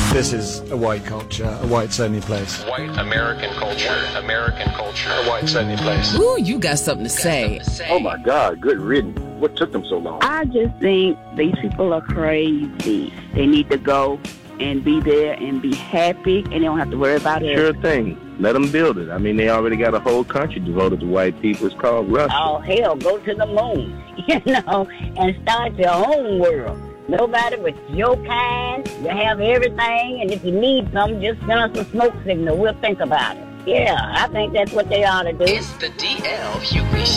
This is a white culture, a whites-only place. White American culture, a whites-only place. Ooh, you got something to say. Oh my God, good riddance. What took them so long? I just think these people are crazy. They need to go and be there and be happy, and they don't have to worry about it. Sure thing. Let them build it. I mean, they already got a whole country devoted to white people. It's called Russia. Oh, hell, go to the moon, and start your own world. Nobody but your kind. You have everything, and if you need something, just send us a smoke signal. We'll think about it. Yeah, I think that's what they ought to do. It's the DL Hughley Show.